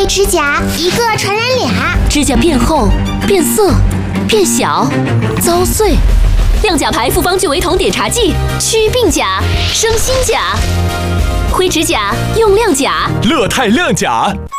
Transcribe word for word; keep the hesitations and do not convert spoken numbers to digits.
指甲，一个传染俩。 指甲变厚、变色、变小、遭碎。亮甲牌复方聚维酮碘茶剂，祛病甲，生新甲。灰指甲用亮甲， 乐泰亮甲。